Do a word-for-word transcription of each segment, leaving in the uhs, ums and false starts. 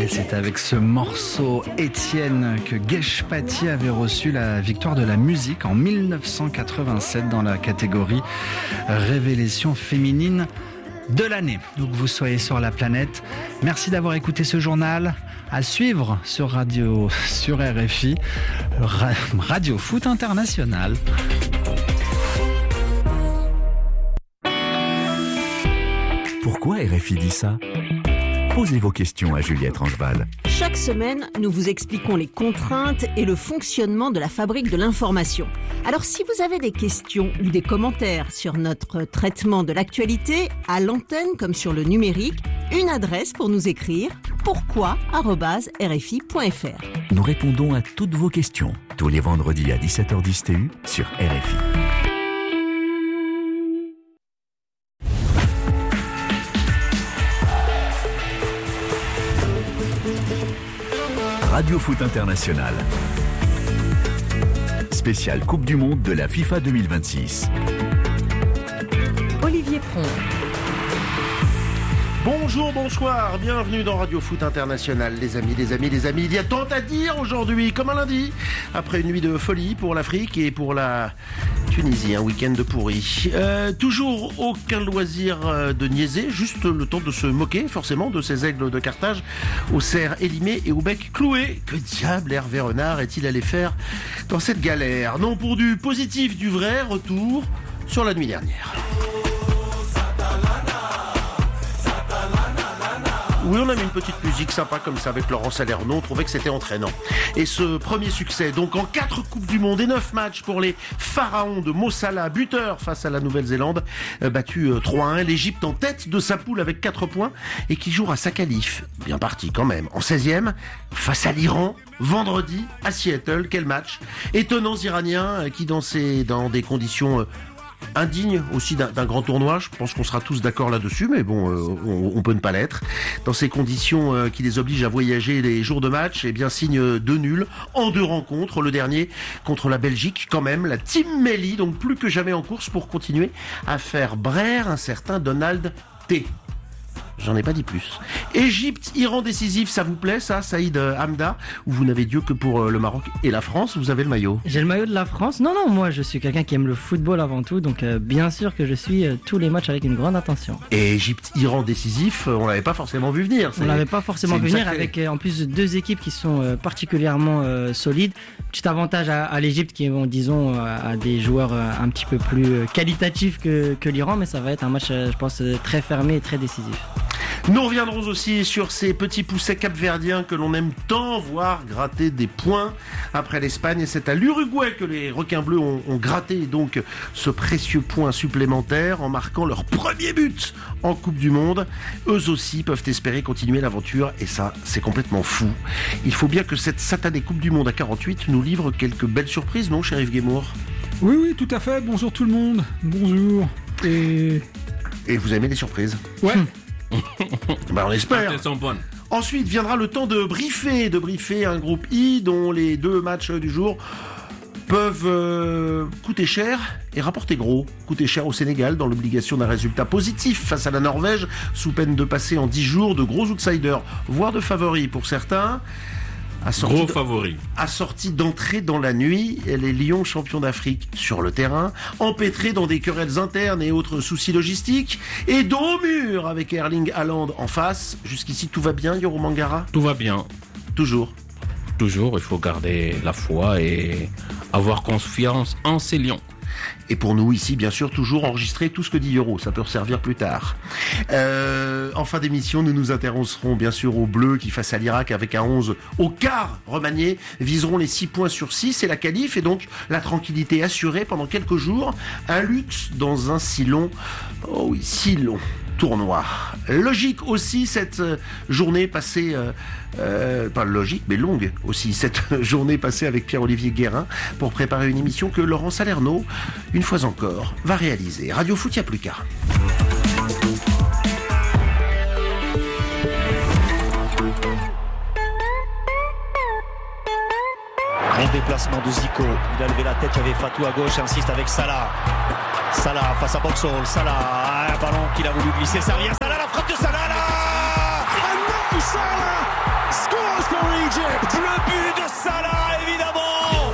Et c'est avec ce morceau Étienne que Geshpati avait reçu la victoire de la musique en dix-neuf cent quatre-vingt-sept dans la catégorie Révélation féminine de l'année. Donc vous soyez sur la planète. Merci d'avoir écouté ce journal. À suivre sur Radio, sur R F I, Radio Foot International. Pourquoi R F I dit ça ? Posez vos questions à Juliette Rangeval. Chaque semaine, nous vous expliquons les contraintes et le fonctionnement de la fabrique de l'information. Alors si vous avez des questions ou des commentaires sur notre traitement de l'actualité, à l'antenne comme sur le numérique, une adresse pour nous écrire, pourquoi arobase r f i point f r. Nous répondons à toutes vos questions, tous les vendredis à dix-sept heures dix T U sur R F I. Radio Foot International. Spécial Coupe du Monde de la FIFA deux mille vingt-six. Olivier Pron. Bonjour, bonsoir, bienvenue dans Radio Foot International, les amis, les amis, les amis. Il y a tant à dire aujourd'hui, comme un lundi, après une nuit de folie pour l'Afrique et pour la Tunisie, un week-end de pourri. Euh, toujours aucun loisir de niaiser, juste le temps de se moquer, forcément, de ces aigles de Carthage, au cerf élimé et au bec cloué. Que diable Hervé Renard est-il allé faire dans cette galère ? Non, pour du positif, du vrai, retour sur la nuit dernière. Oui, on a mis une petite musique sympa comme ça avec Laurent Salerno, on trouvait que c'était entraînant. Et ce premier succès, donc en quatre Coupes du Monde et neuf matchs pour les pharaons de Mo Salah, buteur face à la Nouvelle-Zélande, euh, battu euh, trois à un, l'Égypte en tête de sa poule avec quatre points et qui jouera sa qualif, bien parti quand même, en seizième, face à l'Iran, vendredi à Seattle. Quel match! Étonnants Iraniens euh, qui dansaient dans des conditions... Euh, indigne aussi d'un, d'un grand tournoi, je pense qu'on sera tous d'accord là-dessus, mais bon, euh, on, on peut ne pas l'être. Dans ces conditions euh, qui les obligent à voyager les jours de match, eh bien signe de nul en deux rencontres, le dernier contre la Belgique quand même, la Team Melli, donc plus que jamais en course pour continuer à faire braire un certain Donald T. J'en ai pas dit plus. Égypte, Iran décisif, ça vous plaît ça, Saïd Hamda? Ou vous n'avez Dieu que pour le Maroc et la France? Vous avez le maillot? J'ai le maillot de la France. Non, non, moi je suis quelqu'un qui aime le football avant tout, donc euh, bien sûr que je suis euh, tous les matchs avec une grande attention. Et Égypte, Iran décisif, on l'avait pas forcément vu venir. C'est, on l'avait pas forcément vu venir, avec euh, en plus deux équipes qui sont euh, particulièrement euh, solides. Petit avantage à, à l'Égypte qui ont, disons, euh, à des joueurs euh, un petit peu plus euh, qualitatifs que, que l'Iran, mais ça va être un match, euh, je pense, euh, très fermé et très décisif. Nous reviendrons aussi sur ces petits poussets capverdiens que l'on aime tant voir gratter des points après l'Espagne. Et c'est à l'Uruguay que les requins bleus ont, ont gratté donc ce précieux point supplémentaire en marquant leur premier but en Coupe du Monde. Eux aussi peuvent espérer continuer l'aventure et ça, c'est complètement fou. Il faut bien que cette satanée Coupe du Monde à quarante-huit nous livre quelques belles surprises, non, Chérif Guémour? Oui, oui, tout à fait. Bonjour tout le monde. Bonjour. Et... Et vous aimez les surprises? Ouais. Bah on espère. Ensuite viendra le temps de briefer, de briefer un groupe I dont les deux matchs du jour peuvent euh, coûter cher et rapporter gros. Coûter cher au Sénégal dans l'obligation d'un résultat positif face à la Norvège sous peine de passer en dix jours de gros outsiders, voire de favoris pour certains. Assorti Gros favori. Assorti d'entrée dans la nuit, les Lions champions d'Afrique sur le terrain, empêtrés dans des querelles internes et autres soucis logistiques, et dos au mur avec Erling Haaland en face. Jusqu'ici, tout va bien, Yoro Mangara? Tout va bien. Toujours. Toujours, il faut garder la foi et avoir confiance en ces Lions. Et pour nous ici, bien sûr, toujours enregistrer tout ce que dit Yoro, ça peut servir plus tard. Euh, en fin d'émission, nous nous intéresserons bien sûr aux Bleus qui, face à l'Irak, avec un onze au quart remanié, viseront les six points sur six et la qualif, et donc la tranquillité assurée pendant quelques jours. Un luxe dans un si long, oh oui, si long tournoi. Logique aussi cette journée passée, euh, euh, pas logique mais longue aussi, cette journée passée avec Pierre-Olivier Guérin pour préparer une émission que Laurent Salerno, une fois encore, va réaliser. Radio Foot, il n'y a plus qu'à. Bon déplacement de Zico, il a levé la tête, il y avait Fatou à gauche, insiste avec Salah. Salah face à Boxall, Salah, un ballon qu'il a voulu glisser, ça revient, Salah, la frappe de Salah là. Ah non, Salah, for Egypt. Le but de Salah, évidemment.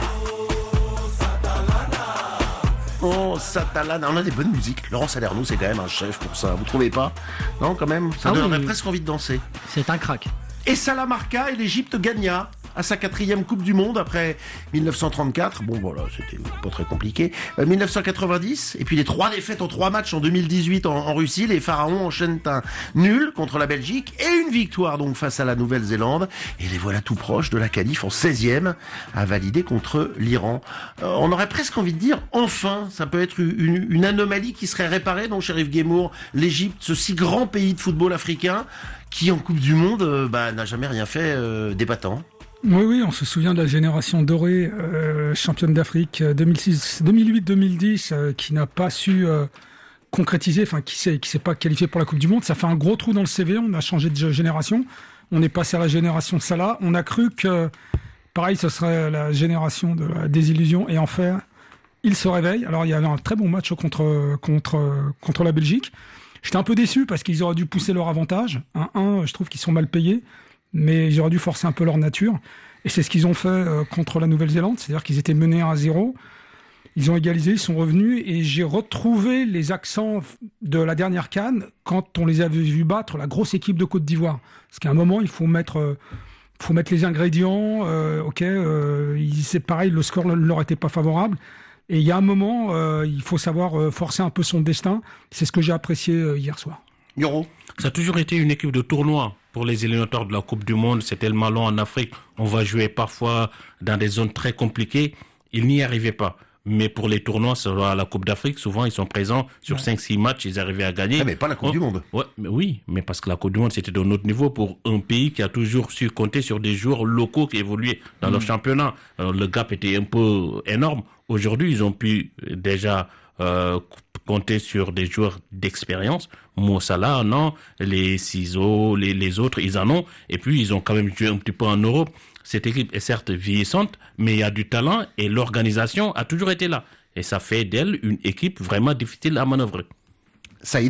Oh, Satalana, on a des bonnes musiques. Laurent Salerno, c'est quand même un chef pour ça. Vous trouvez pas? Non, quand même. Ça Ah donnerait oui. presque envie de danser. C'est un crack. Et Salah marqua et l'Égypte gagna à sa quatrième Coupe du Monde après dix-neuf cent trente-quatre. Bon, voilà, c'était pas très compliqué. Euh, dix-neuf cent quatre-vingt-dix. Et puis les trois défaites en trois matchs en deux mille dix-huit en, en Russie. Les Pharaons enchaînent un nul contre la Belgique et une victoire donc face à la Nouvelle-Zélande. Et les voilà tout proches de la qualif en seizième à valider contre l'Iran. Euh, on aurait presque envie de dire, enfin, ça peut être une, une anomalie qui serait réparée. Donc, Chérif Guémour, l'Égypte, ce si grand pays de football africain, qui en Coupe du Monde euh, bah, n'a jamais rien fait euh, d'épatant. Oui, oui, on se souvient de la génération dorée, euh, championne d'Afrique deux mille six, deux mille huit deux mille dix, euh, qui n'a pas su euh, concrétiser, enfin qui s'est, qui s'est pas qualifié pour la Coupe du Monde. Ça fait un gros trou dans le C V. On a changé de génération. On est passé à la génération Salah. On a cru que, pareil, ce serait la génération de la désillusion. Et en fait, il se réveille. Alors, il y avait un très bon match contre contre contre la Belgique. J'étais un peu déçu parce qu'ils auraient dû pousser leur avantage. un un, je trouve qu'ils sont mal payés. Mais ils auraient dû forcer un peu leur nature. Et c'est ce qu'ils ont fait euh, contre la Nouvelle-Zélande. C'est-à-dire qu'ils étaient menés à zéro. Ils ont égalisé, ils sont revenus. Et j'ai retrouvé les accents de la dernière CAN quand on les avait vus battre la grosse équipe de Côte d'Ivoire. Parce qu'à un moment, il faut mettre, euh, faut mettre les ingrédients. Euh, ok, euh, c'est pareil, le score ne leur était pas favorable. Et il y a un moment, euh, il faut savoir euh, forcer un peu son destin. C'est ce que j'ai apprécié euh, hier soir. Yoro. Ça a toujours été une équipe de tournoi. Pour les éliminatoires de la Coupe du Monde, c'était le malon en Afrique. On va jouer parfois dans des zones très compliquées. Ils n'y arrivaient pas. Mais pour les tournois, sur la Coupe d'Afrique, souvent ils sont présents sur ouais. cinq six matchs, ils arrivaient à gagner. Ah, mais pas la Coupe oh, du Monde. Ouais, mais oui, mais parce que la Coupe du Monde, c'était d'un autre niveau pour un pays qui a toujours su compter sur des joueurs locaux qui évoluaient dans mmh. leur championnat. Alors, le gap était un peu énorme. Aujourd'hui, ils ont pu déjà euh, compter sur des joueurs d'expérience. Mo Salah, non. Les ciseaux, les, les autres, ils en ont. Et puis, ils ont quand même joué un petit peu en Europe. Cette équipe est certes vieillissante, mais il y a du talent et l'organisation a toujours été là. Et ça fait d'elle une équipe vraiment difficile à manœuvrer. Saïd ?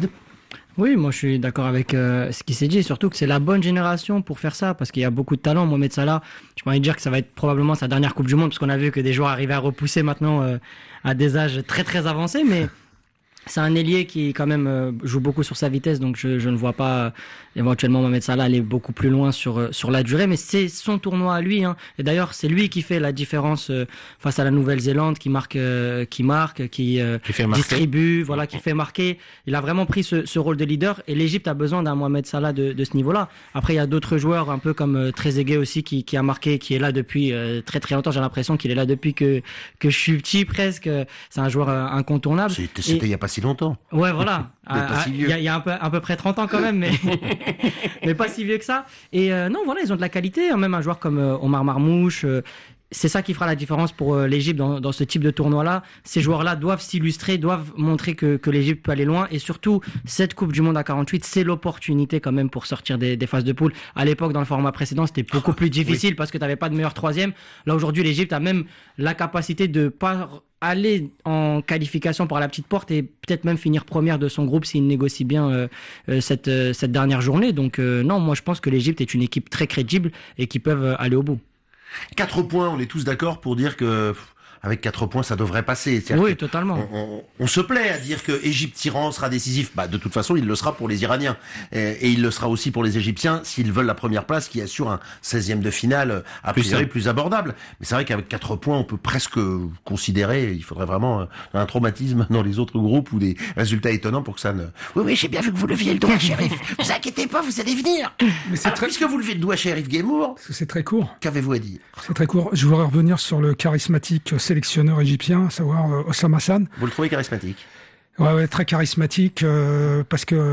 Oui, moi je suis d'accord avec euh, ce qui s'est dit, et surtout que c'est la bonne génération pour faire ça, parce qu'il y a beaucoup de talent. Mohamed Salah, je peux dire que ça va être probablement sa dernière Coupe du Monde, parce qu'on a vu que des joueurs arrivaient à repousser maintenant euh, à des âges très très avancés, mais c'est un ailier qui quand même euh, joue beaucoup sur sa vitesse, donc je, je ne vois pas euh, éventuellement Mohamed Salah aller beaucoup plus loin sur euh, sur la durée, mais c'est son tournoi à lui, hein. Et d'ailleurs c'est lui qui fait la différence euh, face à la Nouvelle-Zélande, qui marque, euh, qui marque, qui, euh, qui fait distribue, voilà, qui fait marquer. Il a vraiment pris ce, ce rôle de leader, et l'Égypte a besoin d'un Mohamed Salah de, de ce niveau-là. Après il y a d'autres joueurs un peu comme euh, Trezeguet aussi qui, qui a marqué, qui est là depuis euh, très très longtemps. J'ai l'impression qu'il est là depuis que que je suis petit presque. C'est un joueur euh, incontournable. C'était, c'était et... il y a pas si longtemps. Ouais, voilà. Il ah, si y, a, y a un peu, à peu près trente ans quand même, mais, mais pas si vieux que ça. Et euh, non, voilà, ils ont de la qualité. Hein, même un joueur comme euh, Omar Marmouche, euh, c'est ça qui fera la différence pour euh, l'Égypte dans, dans ce type de tournoi-là. Ces joueurs-là doivent s'illustrer, doivent montrer que, que l'Égypte peut aller loin. Et surtout, cette Coupe du Monde à quarante-huit, c'est l'opportunité quand même pour sortir des, des phases de poule. À l'époque, dans le format précédent, c'était beaucoup plus difficile oui. parce que tu n'avais pas de meilleur troisième. Là, aujourd'hui, l'Égypte a même la capacité de pas aller en qualification par la petite porte et peut-être même finir première de son groupe s'il négocie bien euh, euh, cette, euh, cette dernière journée. Donc euh, non, moi je pense que l'Égypte est une équipe très crédible et qui peuvent aller au bout. Quatre points, on est tous d'accord pour dire que avec quatre points, ça devrait passer. C'est-à-dire oui, totalement. On, on, on se plaît à dire que Égypte-Iran sera décisif. Bah, de toute façon, il le sera pour les Iraniens. Et, et il le sera aussi pour les Égyptiens s'ils veulent la première place qui assure un seizième de finale a priori plus, plus abordable. Mais c'est vrai qu'avec quatre points, on peut presque considérer, il faudrait vraiment un traumatisme dans les autres groupes ou des résultats étonnants pour que ça ne... Oui, oui, j'ai bien vu que vous leviez le doigt, Chérif. Vous inquiétez pas, vous allez venir. Mais c'est Alors, très... puisque vous levez le doigt, Chérif Guémour... C'est très court. Qu'avez-vous à dire ? C'est très court. Je voudrais revenir sur le charismatique sélectionneur égyptien, à savoir euh, Osama Hassan. Vous le trouvez charismatique ? Ouais, ouais, très charismatique, euh, parce que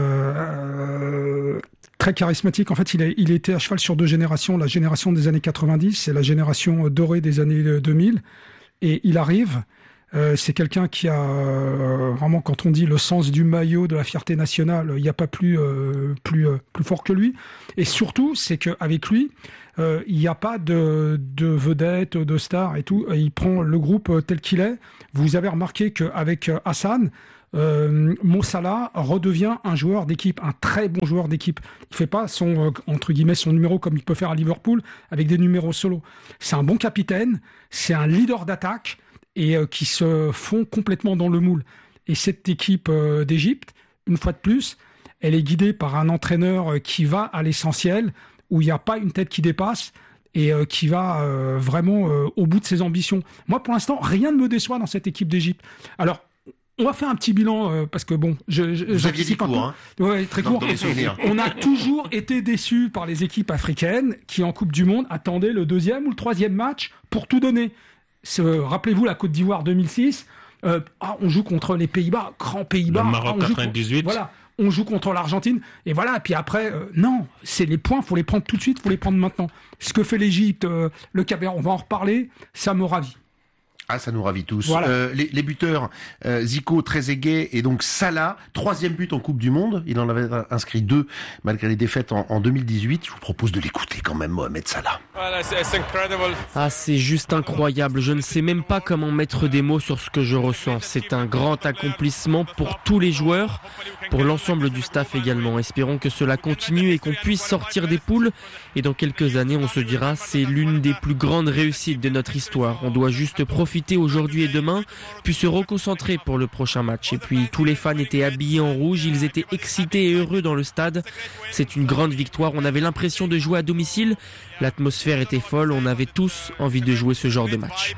euh, très charismatique. En fait, il a, il était à cheval sur deux générations, la génération des années quatre-vingt-dix et la génération dorée des années deux mille. Et il arrive. Euh, c'est quelqu'un qui a euh, vraiment, quand on dit le sens du maillot, de la fierté nationale, il n'y a pas plus euh, plus euh, plus fort que lui. Et surtout, c'est qu'avec lui, euh, il n'y a pas de de vedettes, de stars et tout. Il prend le groupe tel qu'il est. Vous avez remarqué qu'avec Hassan, euh, Mo Salah redevient un joueur d'équipe, un très bon joueur d'équipe. Il fait pas son euh, entre guillemets son numéro comme il peut faire à Liverpool avec des numéros solo. C'est un bon capitaine, c'est un leader d'attaque et euh, qui se fond complètement dans le moule. Et cette équipe euh, d'Égypte, une fois de plus, elle est guidée par un entraîneur euh, qui va à l'essentiel, où il n'y a pas une tête qui dépasse et euh, qui va euh, vraiment euh, au bout de ses ambitions. Moi, pour l'instant, rien ne me déçoit dans cette équipe d'Égypte. Alors, on va faire un petit bilan euh, parce que bon, je, je, Vous aviez dit court, hein. Ouais, très court. On a toujours été déçus par les équipes africaines qui, en Coupe du Monde, attendaient le deuxième ou le troisième match pour tout donner. Euh, rappelez-vous la Côte d'Ivoire deux mille six. Euh, ah, on joue contre les Pays-Bas, grand Pays-Bas. Le Maroc ah, quatre-vingt-dix-huit. Contre, voilà. On joue contre l'Argentine, et voilà, et puis après, euh, non, c'est les points, faut les prendre tout de suite, faut les prendre maintenant. Ce que fait l'Égypte, euh, le Cap-Vert, on va en reparler, ça me ravit. Ah, ça nous ravit tous. Voilà. Euh, les, les buteurs, euh, Zico, Trezeguet et donc Salah, troisième but en Coupe du Monde. Il en avait inscrit deux malgré les défaites en, en deux mille dix-huit. Je vous propose de l'écouter quand même, Mohamed Salah. Ah, c'est juste incroyable. Je ne sais même pas comment mettre des mots sur ce que je ressens. C'est un grand accomplissement pour tous les joueurs, pour l'ensemble du staff également. Espérons que cela continue et qu'on puisse sortir des poules. Et dans quelques années, on se dira, c'est l'une des plus grandes réussites de notre histoire. On doit juste profiter aujourd'hui et demain, puis se reconcentrer pour le prochain match. Et puis tous les fans étaient habillés en rouge, ils étaient excités et heureux dans le stade. C'est une grande victoire, on avait l'impression de jouer à domicile, l'atmosphère était folle, on avait tous envie de jouer ce genre de match.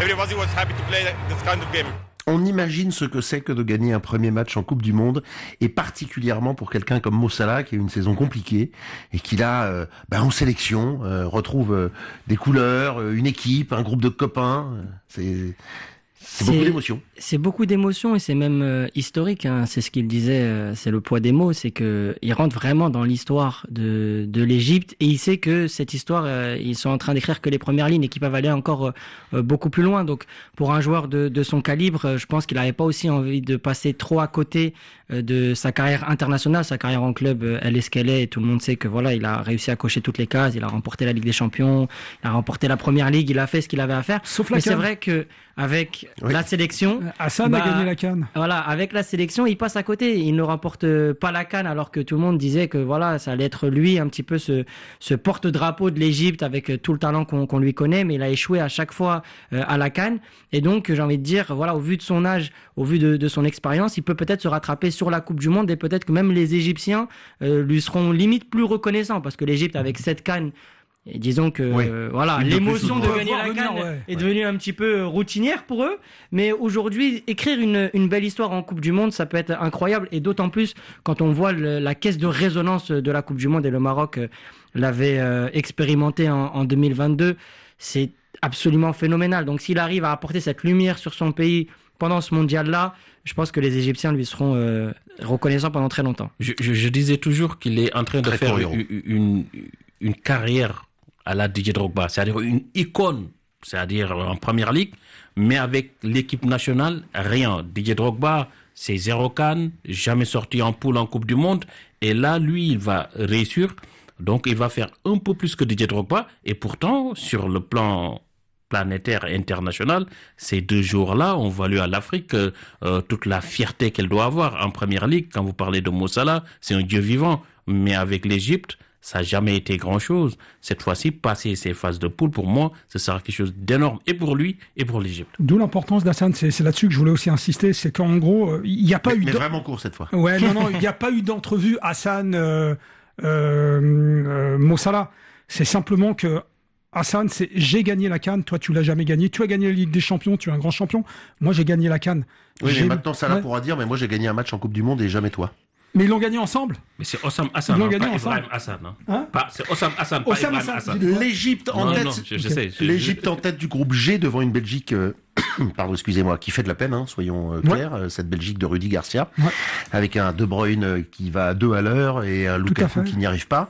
On imagine ce que c'est que de gagner un premier match en Coupe du Monde, et particulièrement pour quelqu'un comme Mo Salah qui a eu une saison compliquée et qui là, euh, bah, en sélection, euh, retrouve euh, des couleurs, euh, une équipe, un groupe de copains. Euh, c'est c'est beaucoup d'émotions. C'est beaucoup d'émotions et c'est même euh, historique. Hein. C'est ce qu'il disait, euh, c'est le poids des mots. C'est que il rentre vraiment dans l'histoire de de l'Égypte et il sait que cette histoire, euh, ils sont en train d'écrire que les premières lignes et qu'ils peuvent aller encore euh, beaucoup plus loin. Donc pour un joueur de de son calibre, euh, je pense qu'il n'avait pas aussi envie de passer trop à côté euh, de sa carrière internationale. Sa carrière en club, euh, elle est ce qu'elle est et tout le monde sait que voilà, il a réussi à cocher toutes les cases. Il a remporté la Ligue des Champions, il a remporté la Première Ligue, il a fait ce qu'il avait à faire. Sauf la Mais CAN. c'est vrai que avec Oui. la sélection, Hassan bah, a gagné la CAN. voilà, avec la sélection, il passe à côté. Il ne remporte pas la CAN alors que tout le monde disait que voilà, ça allait être lui un petit peu ce, ce porte-drapeau de l'Égypte avec tout le talent qu'on, qu'on lui connaît, mais il a échoué à chaque fois euh, à la CAN. Et donc, j'ai envie de dire, voilà, au vu de son âge, au vu de, de son expérience, il peut peut-être se rattraper sur la Coupe du Monde et peut-être que même les Égyptiens euh, lui seront limite plus reconnaissants parce que l'Égypte avec cette CAN. Et disons que Oui. euh, voilà, Une de l'émotion plus, de on gagner la venir, CAN ouais. est devenue un petit peu routinière pour eux. Mais aujourd'hui, écrire une, une belle histoire en Coupe du Monde, ça peut être incroyable. Et d'autant plus quand on voit le, la caisse de résonance de la Coupe du Monde et le Maroc euh, l'avait euh, expérimenté en, en deux mille vingt-deux. C'est absolument phénoménal. Donc s'il arrive à apporter cette lumière sur son pays pendant ce mondial-là, je pense que les Égyptiens lui seront euh, reconnaissants pendant très longtemps. Je, je, je disais toujours qu'il est en train de Très faire cohérent. une, une, une carrière à la Didier Drogba, c'est-à-dire une icône, c'est-à-dire en première ligue, mais avec l'équipe nationale, rien. Didier Drogba, c'est zéro CAN, jamais sorti en poule en Coupe du Monde, et là, lui, il va réussir, donc il va faire un peu plus que Didier Drogba, et pourtant, sur le plan planétaire et international, ces deux jours-là ont valu à l'Afrique euh, toute la fierté qu'elle doit avoir en première ligue. Quand vous parlez de Mo Salah, c'est un dieu vivant, mais avec l'Égypte, ça n'a jamais été grand-chose. Cette fois-ci, passer ces phases de poule, pour moi, ce sera quelque chose d'énorme, et pour lui, et pour l'Égypte. D'où l'importance d'Hassan, c'est, c'est là-dessus que je voulais aussi insister, c'est qu'en gros, il n'y a pas mais, eu... mais de... vraiment court cette fois. Ouais, non, non, il n'y a pas eu d'entrevue Hassan euh, euh, euh, Mo Salah. C'est simplement que Hassan, c'est j'ai gagné la CAN, toi tu l'as jamais gagné, tu as gagné la Ligue des Champions, tu es un grand champion, moi j'ai gagné la CAN. Oui, J'ai- mais maintenant Salah Ouais. pourra dire, mais moi j'ai gagné un match en Coupe du Monde et jamais toi. Mais ils l'ont gagné ensemble. Mais c'est Osam Hassan, Ils l'ont hein, gagné pas ensemble. Ibrahim Hassan. Hein. Hein Pas, c'est Osam Hassan, pas Osam Ibrahim Hassan. Hassan. L'Égypte en Non, tête. non, je, je Ok. sais. je- L'Égypte en tête du groupe G devant une Belgique, euh, pardon, excusez-moi, qui fait de la peine, hein, soyons euh, clairs, euh, cette Belgique de Rudy Garcia, Ouais. avec un De Bruyne euh, qui va à deux à l'heure et un à Lukaku fait. qui n'y arrive pas.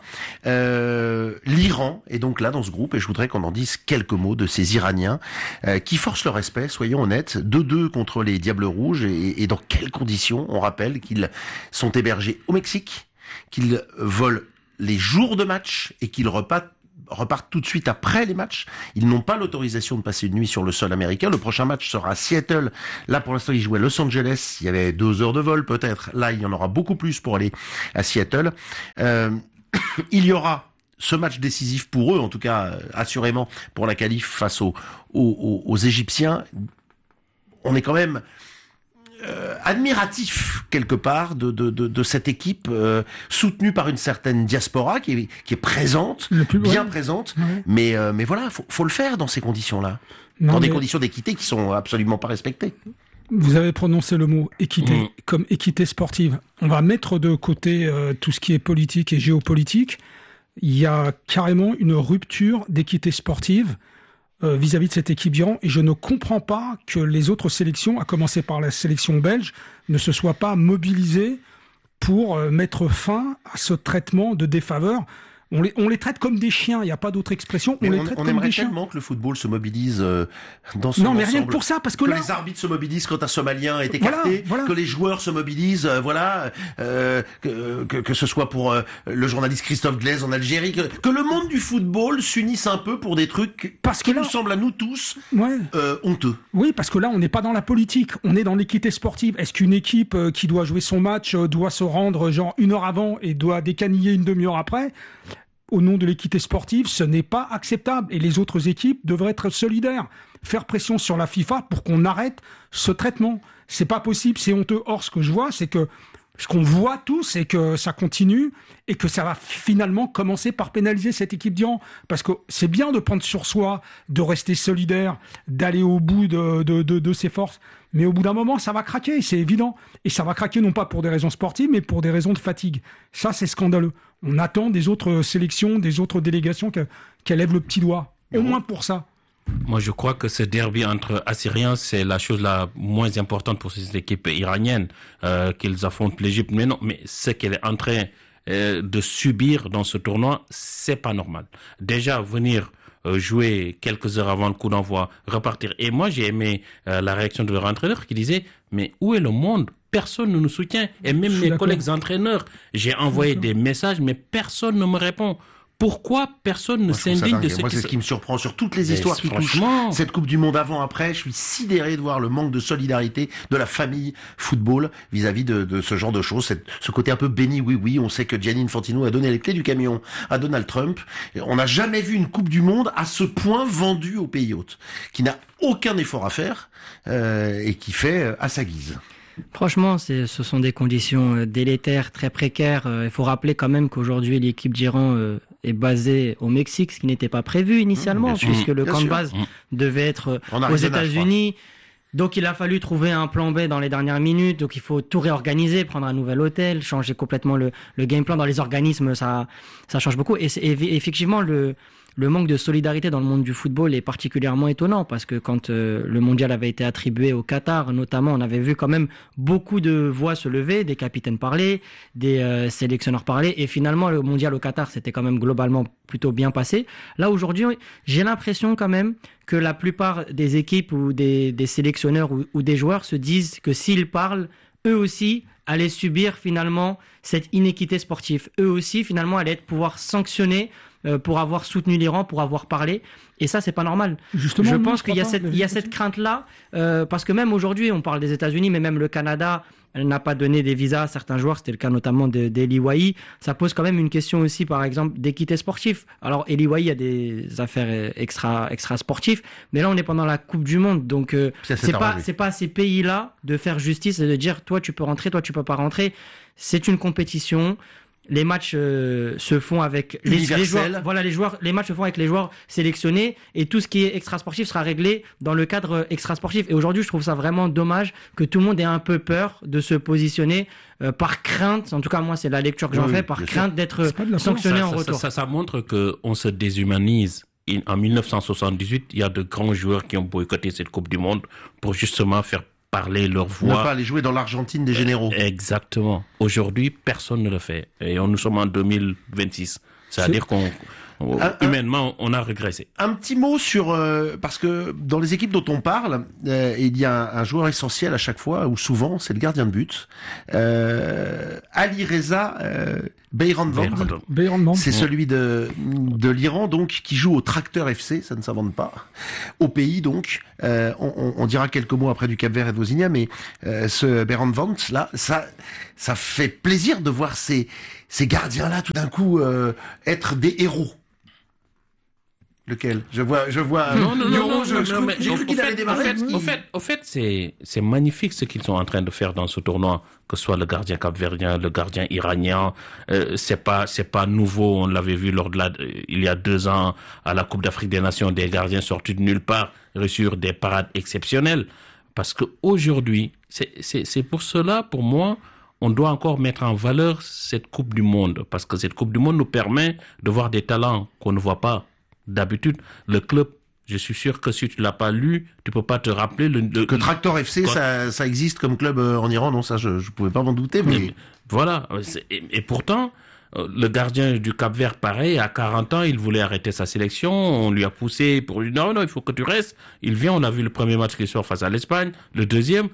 Euh, L'Iran est donc là dans ce groupe et je voudrais qu'on en dise quelques mots de ces Iraniens euh, qui forcent le respect, soyons honnêtes, deux deux contre les Diables Rouges et, et dans quelles conditions. On rappelle qu'ils sont hébergés au Mexique, qu'ils volent les jours de match et qu'ils repartent repartent tout de suite après les matchs. Ils n'ont pas l'autorisation de passer une nuit sur le sol américain. Le prochain match sera à Seattle. Là, pour l'instant, ils jouaient à Los Angeles. Il y avait deux heures de vol, peut-être. Là, il y en aura beaucoup plus pour aller à Seattle. Euh, il y aura ce match décisif pour eux, en tout cas, euh, assurément, pour la qualif face aux, aux, aux Égyptiens. On est quand même Euh, admiratif quelque part de de de, de cette équipe euh, soutenue par une certaine diaspora qui est qui est présente, plus, bien ouais. présente, ouais. mais euh, mais voilà, faut faut le faire dans ces conditions-là, non, dans des conditions d'équité qui sont absolument pas respectées. Vous avez prononcé le mot équité, mmh. comme équité sportive. On va mettre de côté euh, tout ce qui est politique et géopolitique. Il y a carrément une rupture d'équité sportive Euh, vis-à-vis de cette équipe d'Iran, et je ne comprends pas que les autres sélections, à commencer par la sélection belge, ne se soient pas mobilisées pour euh, mettre fin à ce traitement de défaveur. On les, on les traite comme des chiens, il n'y a pas d'autre expression. On, on les traite on comme aimerait des chiens. tellement que le football se mobilise euh, dans son Non, mais ensemble. rien que pour ça, parce que, que là... les arbitres se mobilisent quand un Somalien est écarté, voilà, voilà. que les joueurs se mobilisent, euh, voilà, euh, que, que que ce soit pour euh, le journaliste Christophe Glaise en Algérie, que, que le monde du football s'unisse un peu pour des trucs parce qui que là... nous semblent à nous tous ouais. euh, honteux. Oui, parce que là, on n'est pas dans la politique, on est dans l'équité sportive. Est-ce qu'une équipe euh, qui doit jouer son match euh, doit se rendre genre une heure avant et doit décaniller une demi-heure après ? Au nom de l'équité sportive, ce n'est pas acceptable. Et les autres équipes devraient être solidaires. Faire pression sur la FIFA pour qu'on arrête ce traitement. C'est pas possible, c'est honteux. Or, ce que je vois, c'est que ce qu'on voit tous, c'est que ça continue et que ça va finalement commencer par pénaliser cette équipe d'Iran. Parce que c'est bien de prendre sur soi, de rester solidaire, d'aller au bout de, de, de, de ses forces. Mais au bout d'un moment, ça va craquer, c'est évident. Et ça va craquer non pas pour des raisons sportives, mais pour des raisons de fatigue. Ça, c'est scandaleux. On attend des autres sélections, des autres délégations qu'elles qu'elles lèvent le petit doigt. Au moins pour ça. Moi, je crois que ce derby entre Assyriens, c'est la chose la moins importante pour ces équipes iraniennes, euh, qu'ils affrontent l'Égypte. Mais non, mais ce qu'elle est en train euh, de subir dans ce tournoi, c'est pas normal. Déjà, venir euh, jouer quelques heures avant le coup d'envoi, repartir. Et moi, j'ai aimé euh, la réaction de leur entraîneur qui disait, mais où est le monde ? Personne ne nous soutient. Et même mes collègues entraîneurs, j'ai envoyé des messages, mais personne ne me répond. Pourquoi personne ne s'indigne de ce Moi, qui c'est ce qui me surprend sur toutes les histoires qui touchent cette Coupe du Monde avant-après. Je suis sidéré de voir le manque de solidarité de la famille football vis-à-vis de, de ce genre de choses. Cette, ce côté un peu béni, oui, oui. On sait que Gianni Infantino a donné les clés du camion à Donald Trump. On n'a jamais vu une Coupe du Monde à ce point vendue aux pays hôtes, qui n'a aucun effort à faire euh, et qui fait à sa guise. Franchement, c'est, ce sont des conditions délétères, très précaires. Il faut rappeler quand même qu'aujourd'hui, l'équipe d'Iran euh, est basée au Mexique, ce qui n'était pas prévu initialement, mmh, puisque sûr, le camp sûr. de base mmh. devait être aux États-Unis. Donc il a fallu trouver un plan B dans les dernières minutes. Donc il faut tout réorganiser, prendre un nouvel hôtel, changer complètement le, le game plan. Dans les organismes, ça, ça change beaucoup. Et, c'est, et effectivement, le... Le manque de solidarité dans le monde du football est particulièrement étonnant parce que quand euh, le mondial avait été attribué au Qatar, notamment, on avait vu quand même beaucoup de voix se lever, des capitaines parler, des euh, sélectionneurs parler, et finalement le mondial au Qatar c'était quand même globalement plutôt bien passé. Là aujourd'hui, j'ai l'impression quand même que la plupart des équipes ou des, des sélectionneurs ou, ou des joueurs se disent que s'ils parlent, eux aussi allaient subir finalement cette inéquité sportive. Eux aussi finalement allaient être pouvoir sanctionner pour avoir soutenu l'Iran, pour avoir parlé. Et ça, c'est pas normal. Justement, je pense qu'il y a cette, il y a cette crainte-là, euh, parce que même aujourd'hui, on parle des États-Unis, mais même le Canada n'a pas donné des visas à certains joueurs. C'était le cas notamment de, d'Eli Wahi. Ça pose quand même une question aussi, par exemple, d'équité sportive. Alors, Eli Wahi a des affaires extra, extra sportives, mais là, on est pendant la Coupe du Monde. Donc, euh, c'est, c'est pas, c'est pas à ces pays-là de faire justice et de dire, toi, tu peux rentrer, toi, tu peux pas rentrer. C'est une compétition. Les matchs euh, se font avec les, les joueurs. Voilà, les joueurs. Les matchs se font avec les joueurs sélectionnés et tout ce qui est extra-sportif sera réglé dans le cadre extra-sportif. Et aujourd'hui, je trouve ça vraiment dommage que tout le monde ait un peu peur de se positionner euh, par crainte. En tout cas, moi, c'est la lecture que j'en oui, fais par crainte sûr. d'être sanctionné ça, en ça, retour. Ça, ça, ça montre que on se déshumanise. En dix-neuf cent soixante-dix-huit, il y a de grands joueurs qui ont boycotté cette Coupe du Monde pour justement faire parler leur voix. Ne pas aller jouer dans l'Argentine des généraux. Exactement. Aujourd'hui, personne ne le fait. Et on, nous sommes en deux mille vingt-six. C'est-à-dire qu'on Un, humainement, on a régressé. Un petit mot sur euh, parce que dans les équipes dont on parle, euh, il y a un, un joueur essentiel à chaque fois ou souvent, c'est le gardien de but. Euh, Ali Reza euh, Beiranvand, c'est celui de de l'Iran donc qui joue au Tracteur F C, ça ne s'invente pas. Au pays donc, euh, on, on dira quelques mots après du Cap-Vert et de Vosinia, mais euh, ce Beiranvand là, ça ça fait plaisir de voir ces ces gardiens là tout d'un coup euh, être des héros. Lequel? Je vois, je vois. Non, non, non, non, je, non, je, non mais j'ai cru qu'il avait démarré. Au fait, au fait, c'est, c'est magnifique ce qu'ils sont en train de faire dans ce tournoi, que ce soit le gardien capverdien, le gardien iranien. Euh, c'est pas, c'est pas nouveau. On l'avait vu lors de la, il y a deux ans à la Coupe d'Afrique des Nations, des gardiens sortis de nulle part réussir des parades exceptionnelles. Parce que aujourd'hui, c'est, c'est, c'est pour cela, pour moi, on doit encore mettre en valeur cette Coupe du Monde, parce que cette Coupe du Monde nous permet de voir des talents qu'on ne voit pas. D'habitude, le club, je suis sûr que si tu l'as pas lu, tu peux pas te rappeler le, le que Tractor F C, ça, ça existe comme club en Iran. Non, ça, je, je pouvais pas m'en douter, mais, mais voilà. Et, et pourtant, le gardien du Cap-Vert, pareil, à quarante ans, il voulait arrêter sa sélection. On lui a poussé pour lui dire non, non, il faut que tu restes. Il vient. On a vu le premier match qui sort face à l'Espagne, le deuxième.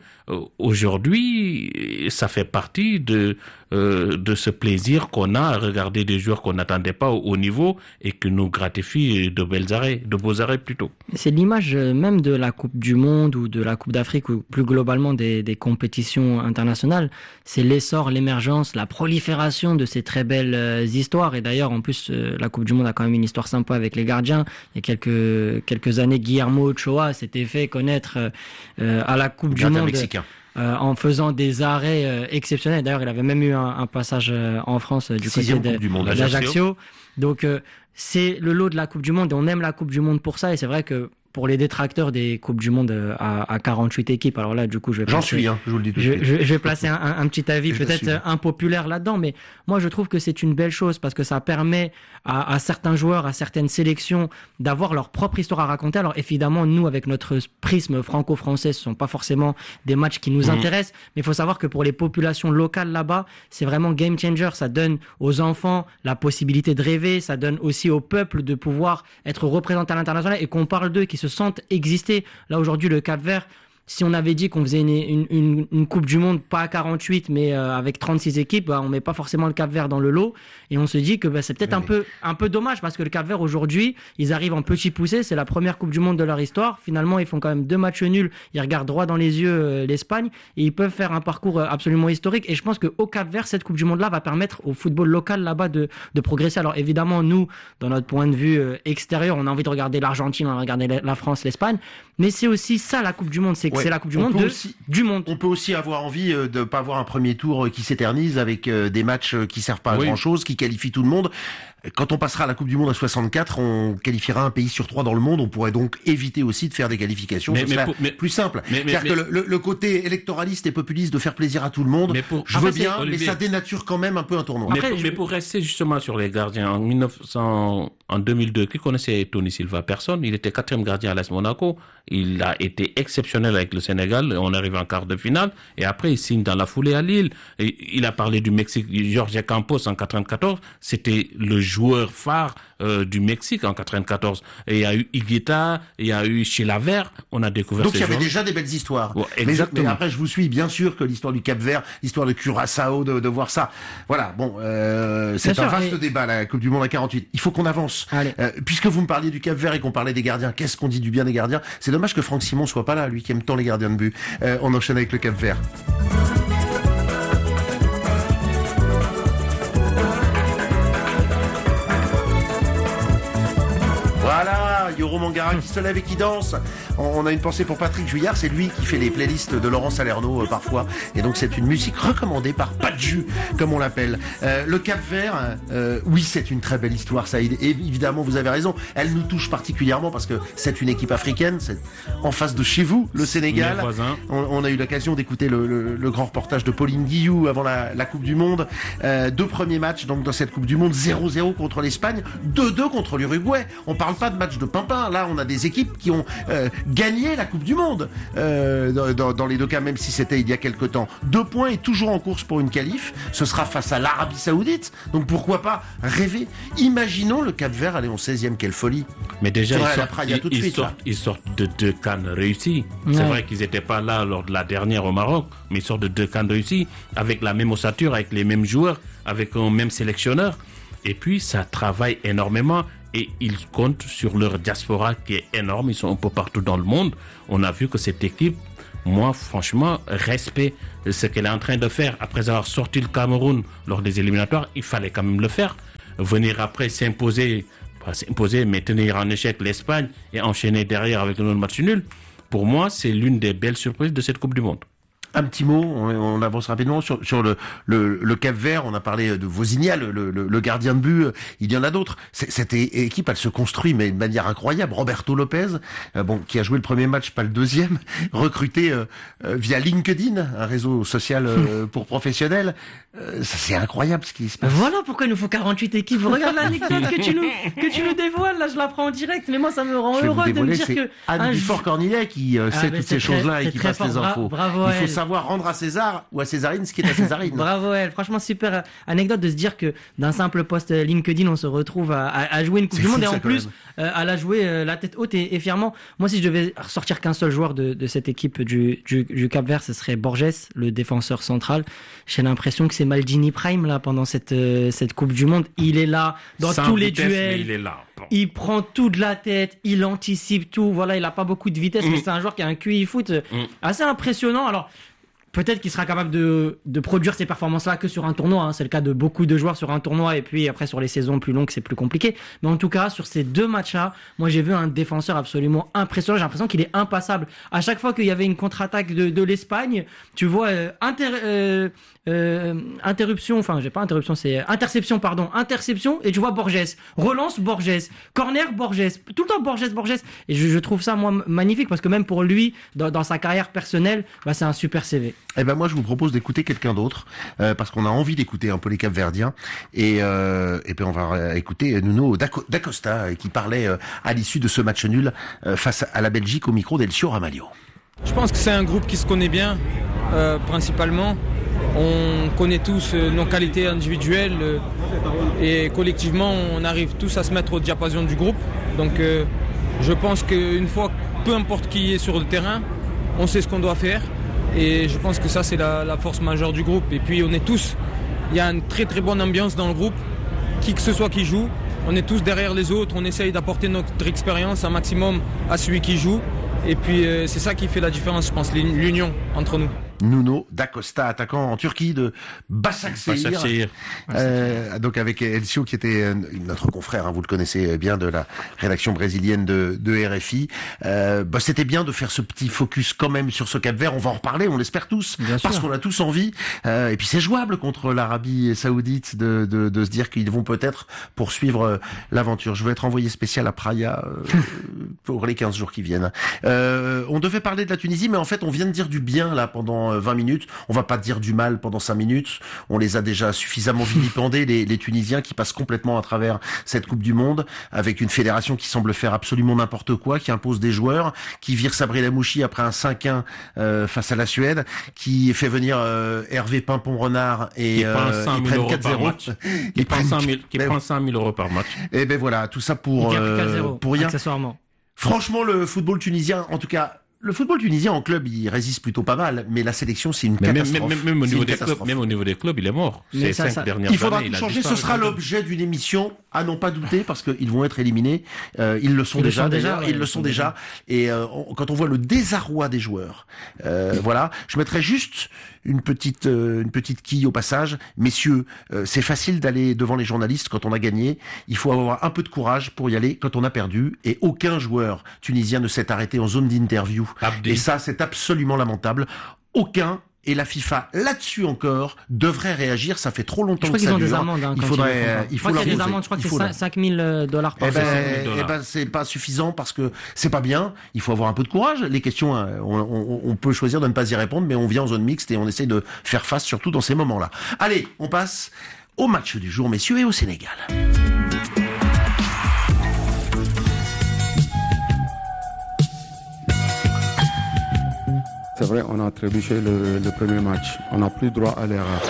Aujourd'hui, ça fait partie de euh, de ce plaisir qu'on a à regarder des joueurs qu'on n'attendait pas au haut niveau et qui nous gratifient de belles arrêts, de beaux arrêts plutôt. C'est l'image même de la Coupe du Monde ou de la Coupe d'Afrique ou plus globalement des, des compétitions internationales. C'est l'essor, l'émergence, la prolifération de ces très belles euh, histoires. Et d'ailleurs, en plus, euh, la Coupe du Monde a quand même une histoire sympa avec les gardiens. Il y a quelques quelques années, Guillermo Ochoa s'était fait connaître euh, à la Coupe gardien du Monde. Mexicain. Euh, en faisant des arrêts euh, exceptionnels. D'ailleurs, il avait même eu un, un passage euh, en France euh, du Sixième côté de, du monde, de l'Ajaccio. Donc, euh, c'est le lot de la Coupe du Monde et on aime la Coupe du Monde pour ça. Et c'est vrai que pour les détracteurs des Coupes du Monde à, à quarante-huit équipes, alors là, du coup, je vais J'en placer, suis, hein, je vous le dis tout de je, suite. je, je vais placer un, un, un petit avis je peut-être impopulaire là-dedans, mais moi, je trouve que c'est une belle chose parce que ça permet à, à certains joueurs, à certaines sélections d'avoir leur propre histoire à raconter. Alors évidemment, nous, avec notre prisme franco-français, ce sont pas forcément des matchs qui nous mmh. intéressent, mais il faut savoir que pour les populations locales là-bas, c'est vraiment game changer. Ça donne aux enfants la possibilité de rêver, ça donne aussi au peuple de pouvoir être représenté à l'international et qu'on parle d'eux, qui se sentent exister. Là aujourd'hui, le Cap-Vert, si on avait dit qu'on faisait une, une, une, une Coupe du Monde, pas à quarante-huit, mais euh, avec trente-six équipes, bah, on met pas forcément le Cap-Vert dans le lot. Et on se dit que bah, c'est peut-être oui. un peu un peu dommage parce que le Cap-Vert aujourd'hui, ils arrivent en petit poussé, c'est la première Coupe du Monde de leur histoire. Finalement, ils font quand même deux matchs nuls, ils regardent droit dans les yeux euh, l'Espagne et ils peuvent faire un parcours euh, absolument historique. Et je pense qu'au Cap-Vert, cette Coupe du Monde-là va permettre au football local là-bas de, de progresser. Alors évidemment, nous, dans notre point de vue euh, extérieur, on a envie de regarder l'Argentine, on a envie de regarder la France, l'Espagne. Mais c'est aussi ça la Coupe du Monde, c'est que ouais. c'est la Coupe du Monde de, aussi, du monde. On peut aussi avoir envie euh, de pas avoir un premier tour qui s'éternise avec euh, des matchs qui servent pas à oui. grand chose, qui qualifient tout le monde. Quand on passera à la Coupe du Monde à soixante-quatre, on qualifiera un pays sur trois dans le monde. On pourrait donc éviter aussi de faire des qualifications. Mais, Ce mais, pour, mais plus simple. Mais, mais, C'est-à-dire mais, que le, le côté électoraliste et populiste de faire plaisir à tout le monde, mais pour, je veux bien, Olivier, mais ça dénature quand même un peu un tournoi. Mais, Après, pour, je... mais pour rester justement sur les gardiens, en mille neuf cents, en deux mille deux, qui connaissait Tony Silva? Personne. Il était quatrième gardien à l'A S Monaco. Il a été exceptionnel avec le Sénégal. On arrive en quart de finale. Et après, il signe dans la foulée à Lille. Et il a parlé du Mexique. Jorge Campos en quatre-vingt-quatorze. C'était le joueur phare Euh, du Mexique en quatre-vingt-quatorze. Et il y a eu Higuita, il y a eu Chilaver, on a découvert Donc ces il y avait gens. déjà des belles histoires. Ouais, mais, mais après, je vous suis, bien sûr que l'histoire du Cap-Vert, l'histoire de Curaçao, de, de voir ça. Voilà, bon, euh, c'est bien un sûr, vaste mais... débat, la Coupe du Monde à quarante-huit. Il faut qu'on avance. Euh, puisque vous me parliez du Cap-Vert et qu'on parlait des gardiens, qu'est-ce qu'on dit du bien des gardiens? C'est dommage que Franck Simon soit pas là, lui qui aime tant les gardiens de but. Euh, on enchaîne avec le Cap-Vert. Voilà, Yoro Mangara qui se lève et qui danse. On a une pensée pour Patrick Juillard, c'est lui qui fait les playlists de Laurent Salerno euh, parfois. Et donc c'est une musique recommandée par Padju, comme on l'appelle. Euh, le Cap-Vert, euh, oui, c'est une très belle histoire, Saïd. Et évidemment, vous avez raison, elle nous touche particulièrement parce que c'est une équipe africaine, c'est en face de chez vous, le Sénégal. On, on a eu l'occasion d'écouter le, le, le grand reportage de Pauline Guillou avant la, la Coupe du Monde. Euh, deux premiers matchs donc dans cette Coupe du Monde, zéro zéro contre l'Espagne, deux deux contre l'Uruguay. On parle pas de match de pimpin. Là, on a des équipes qui ont euh, gagné la Coupe du Monde euh, dans, dans les deux cas, même si c'était il y a quelque temps. Deux points et toujours en course pour une qualif. Ce sera face à l'Arabie Saoudite. Donc pourquoi pas rêver. Imaginons le Cap-Vert aller en seizième. Quelle folie. Mais déjà, ils sortent, ils, tout de ils, suite, sortent, ils sortent de deux CAN réussis. Ouais. C'est vrai qu'ils n'étaient pas là lors de la dernière au Maroc, mais ils sortent de deux CAN réussis, avec la même ossature, avec les mêmes joueurs, avec un même sélectionneur. Et puis, ça travaille énormément et ils comptent sur leur diaspora qui est énorme. Ils sont un peu partout dans le monde. On a vu que cette équipe, moi, franchement, respect ce qu'elle est en train de faire. Après avoir sorti le Cameroun lors des éliminatoires, il fallait quand même le faire. Venir après s'imposer, pas s'imposer, mais tenir en échec l'Espagne et enchaîner derrière avec un autre match nul. Pour moi, c'est l'une des belles surprises de cette Coupe du Monde. Un petit mot, on, on avance rapidement sur, sur le, le, le Cap-Vert. On a parlé de Vozinha, le, le, le gardien de but. Il y en a d'autres. C'est, cette équipe, elle se construit, mais de manière incroyable. Roberto Lopez, euh, bon, qui a joué le premier match, pas le deuxième, recruté euh, euh, via LinkedIn, un réseau social euh, pour professionnels. Euh, ça, c'est incroyable ce qui se passe. Voilà pourquoi il nous faut quarante-huit équipes. Regarde l'anecdote que tu nous que tu nous dévoiles. Là, je la prends en direct. Mais moi, ça me rend heureux de me dire que Anne Dufort-Cornillet qui euh, ah, sait toutes ces choses-là et qui passe les infos. Bravo, il faut savoir rendre à César ou à Césarine ce qui est à Césarine. Bravo elle, franchement super anecdote de se dire que d'un simple post LinkedIn on se retrouve à, à, à jouer une Coupe du Monde et en plus euh, à la jouer euh, la tête haute et, et fièrement. Moi si je devais ressortir qu'un seul joueur de, de cette équipe du, du, du Cap-Vert, ce serait Borges, le défenseur central. J'ai l'impression que c'est Maldini Prime là pendant cette, euh, cette Coupe du Monde. Il est là dans Sans tous les vitesse, duels. Il est là. Bon. Il prend tout de la tête, il anticipe tout. Voilà, il a pas beaucoup de vitesse, mmh. mais c'est un joueur qui a un Q I foot mmh. assez impressionnant. Alors peut-être qu'il sera capable de, de produire ces performances-là que sur un tournoi. Hein. C'est le cas de beaucoup de joueurs sur un tournoi. Et puis après, sur les saisons plus longues, c'est plus compliqué. Mais en tout cas, sur ces deux matchs-là, moi, j'ai vu un défenseur absolument impressionnant. J'ai l'impression qu'il est impassable. À chaque fois qu'il y avait une contre-attaque de, de l'Espagne, tu vois, euh, inter, euh, euh, interruption, enfin, j'ai pas interruption, c'est interception, pardon, interception. Et tu vois Borges. Relance Borges. Corner Borges. Tout le temps Borges, Borges. Et je, je trouve ça, moi, magnifique parce que même pour lui, dans, dans sa carrière personnelle, bah, c'est un super C V. Eh ben moi je vous propose d'écouter quelqu'un d'autre euh, parce qu'on a envie d'écouter un peu les Cap-Verdiens et euh, et puis on va écouter Nuno D'Acosta qui parlait euh, à l'issue de ce match nul euh, face à la Belgique au micro d'Elcio Ramalho. Je pense que c'est un groupe qui se connaît bien euh, principalement. On connaît tous euh, nos qualités individuelles euh, et collectivement on arrive tous à se mettre au diapason du groupe. Donc euh, je pense qu'une fois, peu importe qui est sur le terrain, on sait ce qu'on doit faire. Et je pense que ça, c'est la, la force majeure du groupe. Et puis, on est tous... Il y a une très très bonne ambiance dans le groupe. Qui que ce soit qui joue, on est tous derrière les autres. On essaye d'apporter notre expérience un maximum à celui qui joue. Et puis, euh, c'est ça qui fait la différence, je pense, l'union entre nous. Nuno D'Acosta, attaquant en Turquie de Başakşehir. Euh, donc avec Elcio qui était notre confrère, hein, vous le connaissez bien, de la rédaction brésilienne de, de R F I. Euh, bah, c'était bien de faire ce petit focus quand même sur ce Cap-Vert. On va en reparler, on l'espère tous, bien parce sûr. Qu'on a tous envie. Euh, et puis c'est jouable contre l'Arabie Saoudite de, de, de se dire qu'ils vont peut-être poursuivre l'aventure. Je vais être envoyé spécial à Praia euh, pour les quinze jours qui viennent. Euh, on devait parler de la Tunisie, mais en fait on vient de dire du bien là pendant vingt minutes. On va pas dire du mal pendant cinq minutes. On les a déjà suffisamment vilipendés, les, les Tunisiens qui passent complètement à travers cette Coupe du Monde avec une fédération qui semble faire absolument n'importe quoi, qui impose des joueurs, qui vire Sabri Lamouchi après un cinq un euh, face à la Suède, qui fait venir euh, Hervé Pimpon-Renard et euh, ils prennent quatre zéro. Qui prend cinq mille euros par match. Et ben voilà, tout ça pour, euh, pour rien. Accessoirement. Franchement, le football tunisien, en tout cas, le football tunisien en club, il résiste plutôt pas mal, mais la sélection, c'est une mais catastrophe. Même, même, même, au niveau des clubs, même au niveau des clubs, il est mort. Ces cinq ça, dernières il faudra années, tout il changer. Ce sera l'objet d'une émission, à n'en pas douter, parce qu'ils vont être éliminés. Euh, ils le sont ils déjà, le sont déjà. Ouais, ils le sont déjà. Et euh, on, quand on voit le désarroi des joueurs, euh, voilà. Je mettrais juste une petite, euh, une petite quille au passage. Messieurs, euh, c'est facile d'aller devant les journalistes quand on a gagné. Il faut avoir un peu de courage pour y aller quand on a perdu. Et aucun joueur tunisien ne s'est arrêté en zone d'interview. Abdi. Et ça, c'est absolument lamentable. Aucun. Et la FIFA, là-dessus encore, devrait réagir. Ça fait trop longtemps que ça dure. Je crois qu'ils ont des amendes. Hein, il faudrait, il faut leur poser. Je crois que c'est cinq mille dollars par eh ben, eh ben, c'est pas suffisant parce que c'est pas bien. Il faut avoir un peu de courage. Les questions, on, on, on peut choisir de ne pas y répondre, mais on vient en zone mixte et on essaye de faire face, surtout dans ces moments-là. Allez, on passe au match du jour, messieurs, et au Sénégal. vrai, on a trébuché le, le premier match. On n'a plus droit à l'erreur.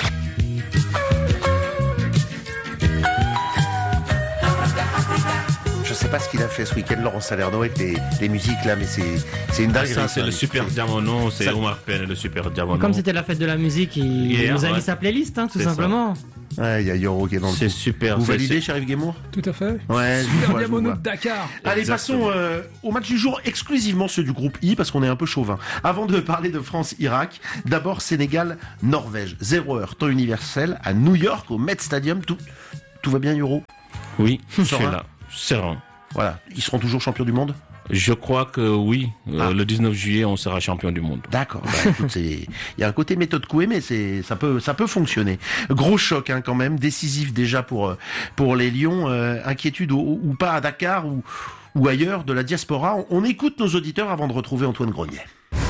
Je sais pas ce qu'il a fait ce week-end, Laurent Salerno, avec les, les musiques là, mais c'est, c'est une dinguerie. Ça, c'est le super diamant, non, c'est ça... Omar Pène, le super diamant. Comme c'était la fête de la musique, il Hier, nous a ouais. mis sa playlist, hein, tout c'est simplement. Ça. Ouais, il y a Yoro qui est dans le C'est coup. super. Vous c'est validez, c'est... Chérif Guémour ? Tout à fait. Ouais, super diamono de Dakar. Allez, Exactement. passons euh, au match du jour, exclusivement ceux du groupe I, parce qu'on est un peu chauvin. Avant de parler de France-Irak, d'abord Sénégal-Norvège. Zéro heure, temps universel, à New York, au Met Stadium. Tout, tout va bien, Yoro ? Oui, je suis là. Serein. Voilà, ils seront toujours champions du monde ? Je crois que oui. Ah. Euh, le dix-neuf juillet, on sera champion du monde. D'accord. Bah, écoute, c'est... il y a un côté méthode Coué, mais c'est, ça peut, ça peut fonctionner. Gros choc, hein, quand même, décisif déjà pour pour les Lions. Euh, inquiétude ou, ou pas à Dakar ou ou ailleurs de la diaspora. On, on écoute nos auditeurs avant de retrouver Antoine Grenier.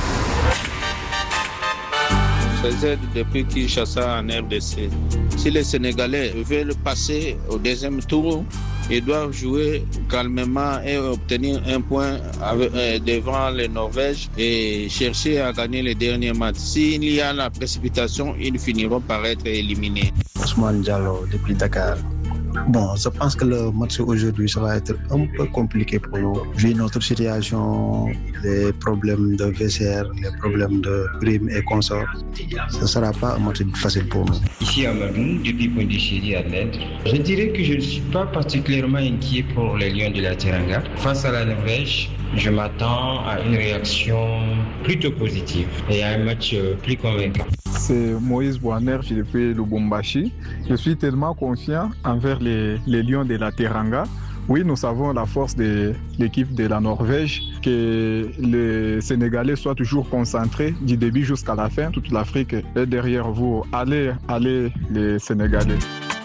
Faisait depuis Kinshasa en R D C. Si les Sénégalais veulent passer au deuxième tour, ils doivent jouer calmement et obtenir un point avec, euh, devant les Norvèges et chercher à gagner les derniers matchs. S'il y a la précipitation, ils finiront par être éliminés. Ousmane Diallo depuis Dakar. Bon, je pense que le match aujourd'hui, ça va être un peu compliqué pour nous. Vu notre situation, les problèmes de V C R, les problèmes de primes et consorts, ce ne sera pas un match facile pour nous. Ici Amadou, depuis Pondichéry à l'Inde. Je dirais que je ne suis pas particulièrement inquiet pour les Lions de la Teranga. Face à la Norvège, je m'attends à une réaction plutôt positive et à un match plus convaincant. C'est Moïse Boaner depuis Lubumbashi. Je suis tellement confiant envers les, les Lions de la Teranga. Oui, nous savons la force de l'équipe de la Norvège, que les Sénégalais soient toujours concentrés du début jusqu'à la fin. Toute l'Afrique est derrière vous. Allez, allez les Sénégalais.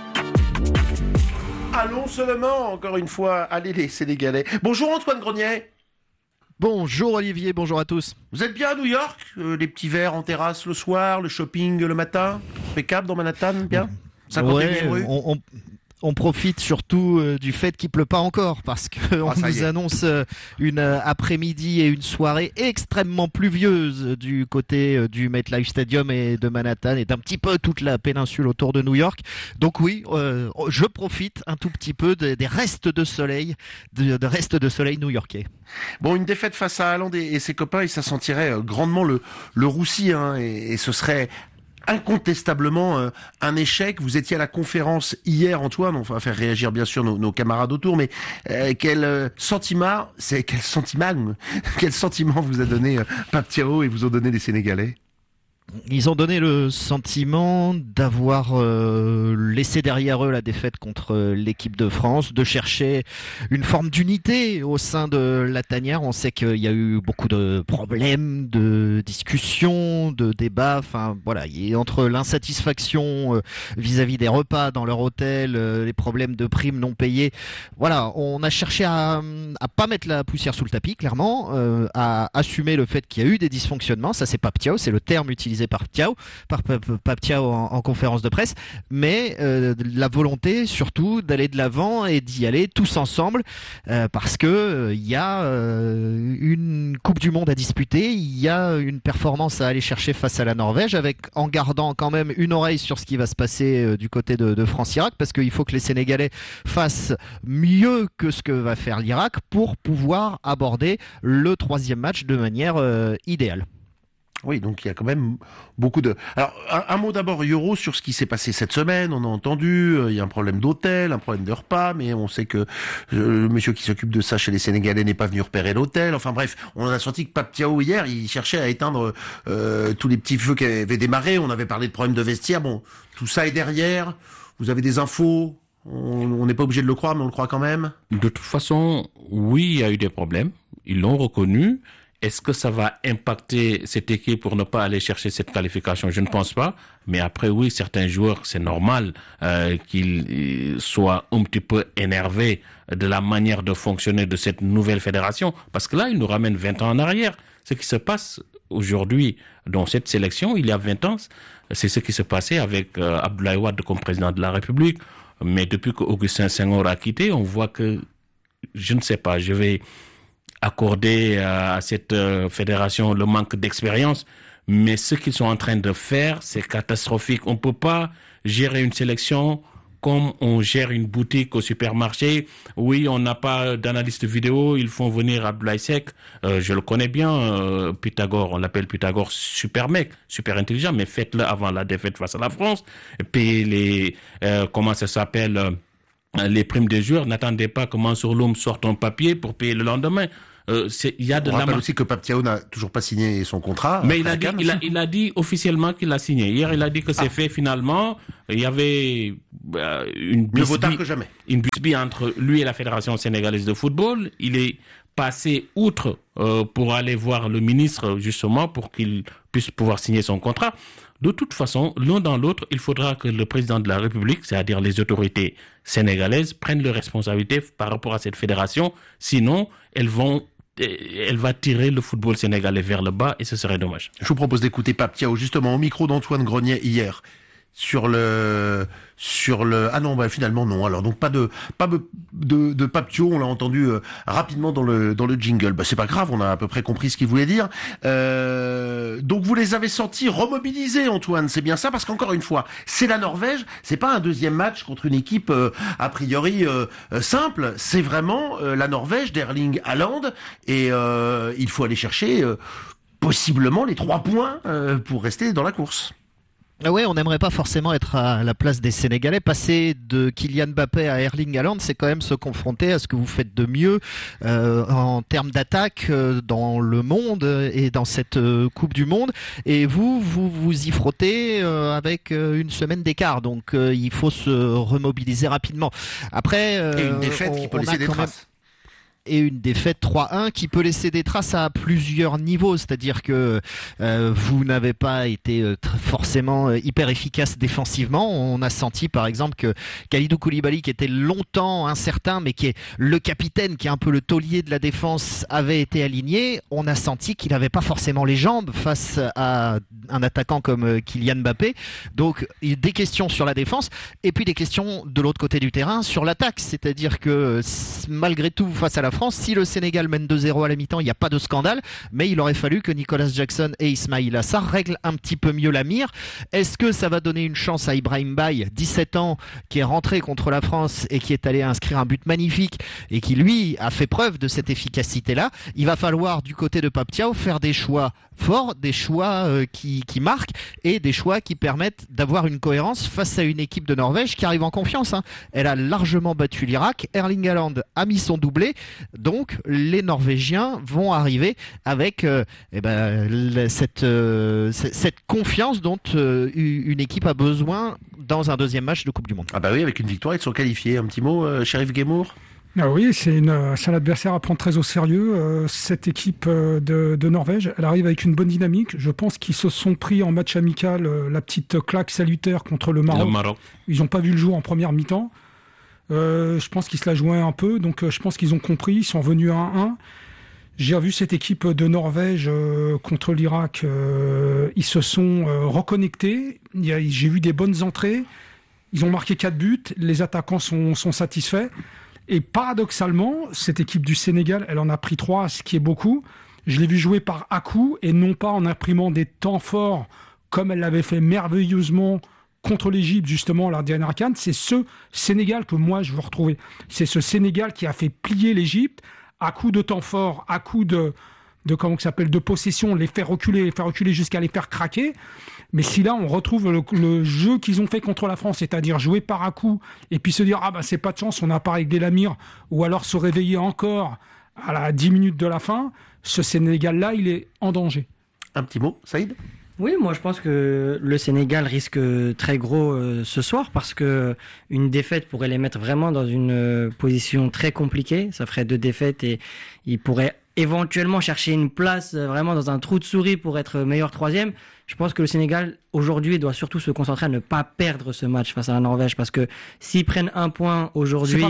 Allons seulement, encore une fois, allez les Sénégalais. Bonjour Antoine Grenier. Bonjour Olivier, bonjour à tous. Vous êtes bien à New York ? euh, Les petits verres en terrasse le soir, le shopping le matin ? Impeccable dans Manhattan, bien ? Ouais, on, on, on profite surtout euh, du fait qu'il pleut pas encore, parce qu'on ah, nous annonce euh, une euh, après-midi et une soirée extrêmement pluvieuse du côté euh, du MetLife Stadium et de Manhattan et d'un petit peu toute la péninsule autour de New York. Donc oui, euh, je profite un tout petit peu de, des restes de soleil, de, de restes de soleil new-yorkais. Bon, une défaite face à Haaland et, et ses copains, et ça sentirait euh, grandement le, le roussi, hein, et, et ce serait incontestablement euh, un échec. Vous étiez à la conférence hier, Antoine, on va faire réagir bien sûr nos, nos camarades autour, mais euh, quel euh, sentiment, c'est quel sentiment, quel sentiment vous a donné euh, Pape Thiaw et vous ont donné les Sénégalais ? Ils ont donné le sentiment d'avoir euh, laissé derrière eux la défaite contre euh, l'équipe de France, de chercher une forme d'unité au sein de la tanière. On sait qu'il y a eu beaucoup de problèmes, de discussions, de débats. Enfin voilà, et entre l'insatisfaction euh, vis-à-vis des repas dans leur hôtel, euh, les problèmes de primes non payées. Voilà, on a cherché à, à pas mettre la poussière sous le tapis, clairement, euh, à assumer le fait qu'il y a eu des dysfonctionnements. Ça, c'est Pape Thiaw, c'est le terme utilisé par Thiaw, par Pape Thiaw en, en conférence de presse, mais euh, la volonté surtout d'aller de l'avant et d'y aller tous ensemble, euh, parce que il euh, y a euh, une Coupe du Monde à disputer, il y a une performance à aller chercher face à la Norvège, avec en gardant quand même une oreille sur ce qui va se passer euh, du côté de, de France-Irak, parce qu'il faut que les Sénégalais fassent mieux que ce que va faire l'Irak pour pouvoir aborder le troisième match de manière euh, idéale. Oui, donc il y a quand même beaucoup de... Alors, un, un mot d'abord, Yoro, sur ce qui s'est passé cette semaine. On a entendu, euh, il y a un problème d'hôtel, un problème de repas, mais on sait que euh, le monsieur qui s'occupe de ça chez les Sénégalais n'est pas venu repérer l'hôtel. Enfin bref, on a senti que Pape Thiaw, hier, il cherchait à éteindre euh, tous les petits feux qui avaient démarré. On avait parlé de problèmes de vestiaire. Bon, tout ça est derrière. Vous avez des infos ? On n'est pas obligé de le croire, mais on le croit quand même. De toute façon, oui, il y a eu des problèmes. Ils l'ont reconnu. Est-ce que ça va impacter cette équipe pour ne pas aller chercher cette qualification ? Je ne pense pas. Mais après, oui, certains joueurs, c'est normal euh, qu'ils soient un petit peu énervés de la manière de fonctionner de cette nouvelle fédération. Parce que là, ils nous ramènent vingt ans en arrière. Ce qui se passe aujourd'hui dans cette sélection, il y a vingt ans, c'est ce qui se passait avec euh, Abdoulaye Wade comme président de la République. Mais depuis qu'Augustin Senghor a quitté, on voit que, je ne sais pas, je vais... accorder à cette fédération le manque d'expérience, Mais ce qu'ils sont en train de faire, c'est catastrophique. On peut pas gérer une sélection comme on gère une boutique au supermarché. Oui, on n'a pas d'analyste vidéo, ils font venir Abdoulaye Seck, euh, je le connais bien, euh, Pythagore, on l'appelle Pythagore, super mec, super intelligent, mais faites-le avant la défaite face à la France. Payez les, euh, comment ça s'appelle, euh, les primes des joueurs. N'attendez pas que Mansour Loum sorte un papier pour payer le lendemain. Euh, c'est, il y a de On la rappelle mar- aussi que Pape Thiaw n'a toujours pas signé son contrat. Mais il a dit, il a, il a dit officiellement qu'il a signé. Hier, il a dit que c'est ah. fait finalement. Il y avait euh, une mieux vaut tard que jamais. Une bisbille entre lui et la Fédération sénégalaise de football. Il est passé outre euh, pour aller voir le ministre justement pour qu'il puisse pouvoir signer son contrat. De toute façon, l'un dans l'autre, il faudra que le président de la République, c'est-à-dire les autorités sénégalaises, prennent leurs responsabilités par rapport à cette fédération. Sinon, elles vont elle va tirer le football sénégalais vers le bas et ce serait dommage. Je vous propose d'écouter Pape Thiaw justement au micro d'Antoine Grenier hier sur le sur le ah non bah finalement non alors donc pas de pas de de, de Pape Thiaw, on l'a entendu euh, rapidement dans le dans le jingle. Bah c'est pas grave, on a à peu près compris ce qu'il voulait dire. Euh, donc vous les avez sentis remobilisés, Antoine, c'est bien ça, parce qu'encore une fois, c'est la Norvège, c'est pas un deuxième match contre une équipe euh, a priori euh, euh, simple, c'est vraiment euh, la Norvège d'Erling Haaland et euh, il faut aller chercher euh, possiblement les trois points euh, pour rester dans la course. Ah ouais, on n'aimerait pas forcément être à la place des Sénégalais. Passer de Kylian Mbappé à Erling Haaland, c'est quand même se confronter à ce que vous faites de mieux euh, en termes d'attaque euh, dans le monde et dans cette euh, Coupe du Monde. Et vous, vous vous y frottez euh, avec euh, une semaine d'écart. Donc euh, il faut se remobiliser rapidement. Après, euh, et une défaite on, qui peut laisser des traces. Même... Et une défaite trois un qui peut laisser des traces à plusieurs niveaux, c'est-à-dire que euh, vous n'avez pas été euh, très forcément euh, hyper efficace défensivement. On a senti par exemple que Kalidou Koulibaly, qui était longtemps incertain, mais qui est le capitaine, qui est un peu le taulier de la défense, avait été aligné. On a senti qu'il n'avait pas forcément les jambes face à un attaquant comme euh, Kylian Mbappé. Donc des questions sur la défense et puis des questions de l'autre côté du terrain sur l'attaque, c'est-à-dire que malgré tout face à la France, si le Sénégal mène deux zéro à la mi-temps, il n'y a pas de scandale, mais il aurait fallu que Nicolas Jackson et Ismaïla Sarr règlent un petit peu mieux la mire. Est-ce que ça va donner une chance à Ibrahim Baye, dix-sept ans, qui est rentré contre la France et qui est allé inscrire un but magnifique et qui lui a fait preuve de cette efficacité-là? Il va falloir du côté de Pape Thiaw faire des choix forts, des choix euh, qui, qui marquent et des choix qui permettent d'avoir une cohérence face à une équipe de Norvège qui arrive en confiance. Hein. Elle a largement battu l'Irak, Erling Haaland a mis son doublé. Donc les Norvégiens vont arriver avec euh, eh ben, cette, euh, cette confiance dont euh, une équipe a besoin dans un deuxième match de Coupe du Monde. Ah bah oui, avec une victoire, ils sont qualifiés. Un petit mot, euh, Sheriff Guémour? Ah oui, c'est, une, c'est un adversaire à prendre très au sérieux. Euh, cette équipe euh, de, de Norvège, elle arrive avec une bonne dynamique. Je pense qu'ils se sont pris en match amical euh, la petite claque salutaire contre le Maroc. Le Maroc. Ils n'ont pas vu le jour en première mi-temps. Euh, je pense qu'ils se la jouaient un peu, donc euh, je pense qu'ils ont compris, ils sont venus à un un. J'ai revu cette équipe de Norvège euh, contre l'Irak, euh, ils se sont euh, reconnectés, Il y a, j'ai vu des bonnes entrées, ils ont marqué quatre buts, les attaquants sont, sont satisfaits, et paradoxalement, cette équipe du Sénégal, elle en a pris trois, ce qui est beaucoup. Je l'ai vu jouer par à-coups, et non pas en imprimant des temps forts, comme elle l'avait fait merveilleusement contre l'Égypte, justement, la dernière CAN. C'est ce Sénégal que moi, je veux retrouver. C'est ce Sénégal qui a fait plier l'Égypte à coups de temps fort, à coups de, de comment ça s'appelle, de possession, les faire reculer, les faire reculer jusqu'à les faire craquer. Mais si là, on retrouve le, le jeu qu'ils ont fait contre la France, c'est-à-dire jouer par à coups, et puis se dire, ah ben, c'est pas de chance, on n'a pas réglé la mire, ou alors se réveiller encore à la dix minutes de la fin, ce Sénégal-là, il est en danger. Un petit mot, Saïd ? Oui, moi je pense que le Sénégal risque très gros euh, ce soir parce que une défaite pourrait les mettre vraiment dans une euh, position très compliquée. Ça ferait deux défaites et ils pourraient éventuellement chercher une place euh, vraiment dans un trou de souris pour être meilleur troisième. Je pense que le Sénégal aujourd'hui doit surtout se concentrer à ne pas perdre ce match face à la Norvège parce que s'ils prennent un point aujourd'hui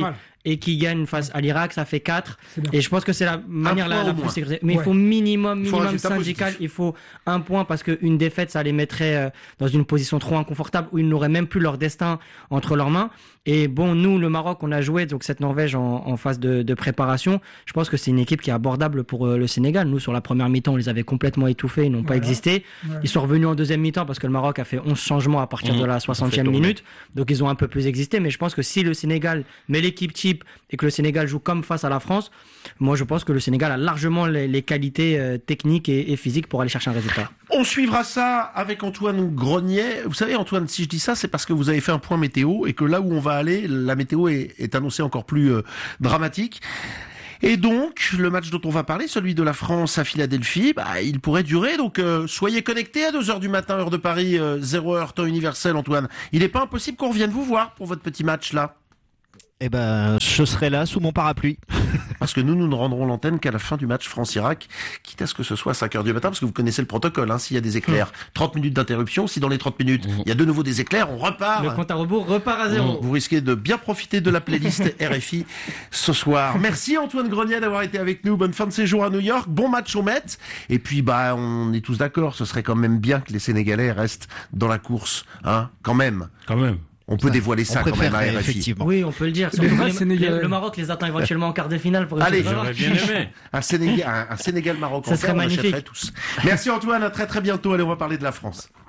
et qui gagne face à l'Irak, ça fait quatre. Et je pense que c'est la manière la, la plus sécurisée. Mais ouais. il faut minimum, minimum faut syndical. Il faut un point parce qu'une défaite, ça les mettrait euh, dans une position trop inconfortable où ils n'auraient même plus leur destin entre leurs mains. Et bon, nous, le Maroc, on a joué donc cette Norvège en, en phase de, de préparation. Je pense que c'est une équipe qui est abordable pour euh, le Sénégal. Nous, sur la première mi-temps, on les avait complètement étouffés, ils n'ont pas voilà. existé. Ouais. Ils sont revenus en deuxième mi-temps parce que le Maroc a fait onze changements à partir mmh, de la soixantième minute. Donc ils ont un peu plus existé. Mais je pense que si le Sénégal met l'équipe type et que le Sénégal joue comme face à la France, moi je pense que le Sénégal a largement les, les qualités euh, techniques et, et physiques pour aller chercher un résultat. On suivra ça avec Antoine Grenier. Vous savez, Antoine, si je dis ça, c'est parce que vous avez fait un point météo et que là où on va aller, la météo est, est annoncée encore plus euh, dramatique. Et donc, le match dont on va parler, celui de la France à Philadelphie, bah, il pourrait durer. Donc, euh, soyez connectés à deux heures du matin, heure de Paris, euh, zéro heure, temps universel, Antoine. Il n'est pas impossible qu'on revienne vous voir pour votre petit match là. Eh ben, je serai là sous mon parapluie. Parce que nous, nous ne rendrons l'antenne qu'à la fin du match France-Irak, quitte à ce que ce soit à cinq heures du matin, parce que vous connaissez le protocole, hein, s'il y a des éclairs, trente minutes d'interruption, si dans les trente minutes, il y a de nouveau des éclairs, on repart. Le compte à rebours repart à zéro. Vous risquez de bien profiter de la playlist R F I ce soir. Merci Antoine Grenier d'avoir été avec nous. Bonne fin de séjour à New York. Bon match au Met. Et puis, bah, on est tous d'accord, ce serait quand même bien que les Sénégalais restent dans la course, hein, quand même. Quand même. On peut dévoiler ça quand même à R F I. Effectivement. Oui, on peut le dire. Les les, les, le Maroc les attend éventuellement en quart de finale. Pour Allez, j'aurais bien aimé. Un Sénégal, un, un Sénégal Maroc. Ça serait magnifique. Tous. Merci Antoine, à très très bientôt. Allez, on va parler de la France.